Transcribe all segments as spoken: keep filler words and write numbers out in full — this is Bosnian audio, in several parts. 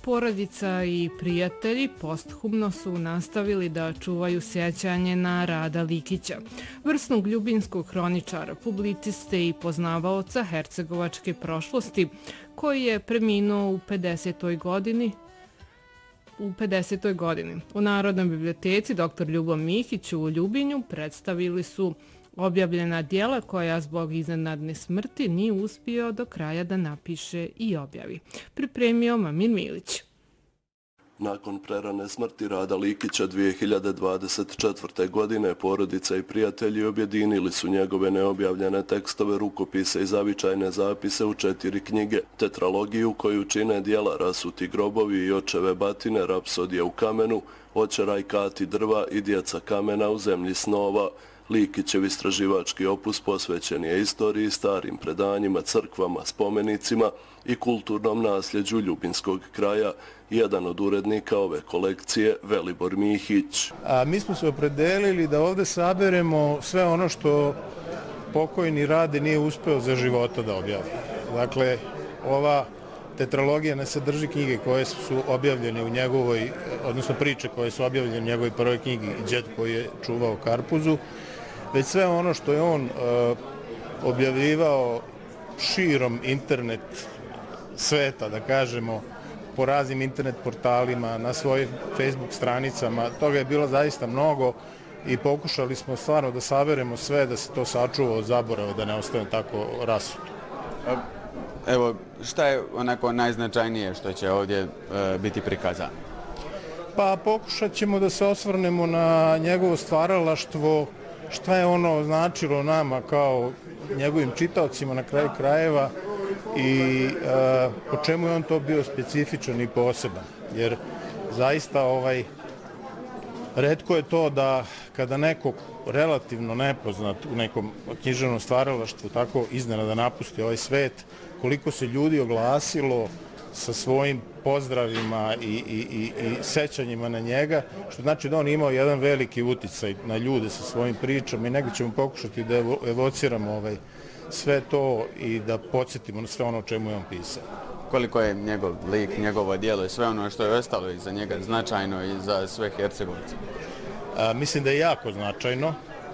Porodica i prijatelji posthumno su nastavili da čuvaju sjećanje na Rada Likića, vrsnog ljubinskog hroničara, publiciste i poznavaoca hercegovačke prošlosti, koji je preminuo u pedesetoj godini. U pedesetoj godini. U Narodnoj biblioteci doktor Ljubo Mihić u Ljubinju predstavili su objavljena djela koja zbog iznenadne smrti nije uspio do kraja da napiše i objavi. Pripremio Mamin Milić. Nakon prerane smrti Rada Likića dvije hiljade dvadeset četvrte. godine porodica i prijatelji objedinili su njegove neobjavljene tekstove, rukopise i zavičajne zapise u četiri knjige. Tetralogiju koju čine djela Rasuti grobovi i Očeve batine, Rapsodija u kamenu, Oče rajkati drva i Djeca kamena u zemlji snova. Likićev istraživački opus posvećen je istoriji, starim predanjima, crkvama, spomenicima i kulturnom nasljeđu ljubinskog kraja. Jedan od urednika ove kolekcije, Velibor Mihić. A mi smo se opredelili da ovdje saberemo sve ono što pokojni Rade nije uspeo za života da objavi. Dakle, ova tetralogija ne sadrži knjige koje su objavljene u njegovoj, odnosno priče koje su objavljene u njegovoj prvoj knjigi Đed koji je čuvao Karpuzu, već sve ono što je on uh, objavljivao širom internet sveta, da kažemo, po raznim internet portalima, na svojim Facebook stranicama. Toga je bilo zaista mnogo i pokušali smo stvarno da saberemo sve, da se to sačuva od zaborava, da ne ostane tako rasuto. Evo, šta je onako najznačajnije što će ovdje e, biti prikazano? Pa pokušat ćemo da se osvrnemo na njegovo stvaralaštvo, šta je ono značilo nama kao njegovim čitaocima na kraju krajeva i e, po čemu je on to bio specifičan i poseban. Jer zaista ovaj, retko je to da kada neko relativno nepoznat u nekom književnom stvaralaštvu tako iznenada napusti ovaj svet, koliko se ljudi oglasilo sa svojim pozdravima i, i, i, i sećanjima na njega, što znači da on imao jedan veliki uticaj na ljude sa svojim pričama i negdje ćemo pokušati da evo, evociramo ovaj, sve to i da podsjetimo na sve ono o čemu je on pisao. Koliko je njegov lik, njegovo djelo i sve ono što je ostalo iza njega značajno i za sve Hercegovce? A, mislim da je jako značajno.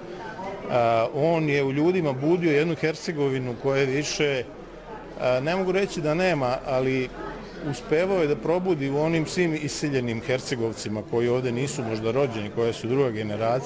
A, on je u ljudima budio jednu Hercegovinu koja više, a, ne mogu reći da nema, ali uspevao je da probudi u onim svim iseljenim Hercegovcima koji ovdje nisu možda rođeni, koje su druga generacija.